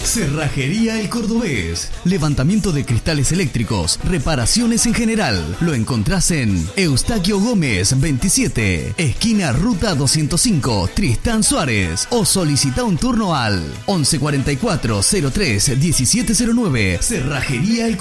Cerrajería El Cordobés. Levantamiento de cristales eléctricos, reparaciones en general. Lo encontrás en Eustaquio Gómez 27, esquina Ruta 205, Tristán Suárez. O solicita un turno al 1144 03 1709. Cerrajería El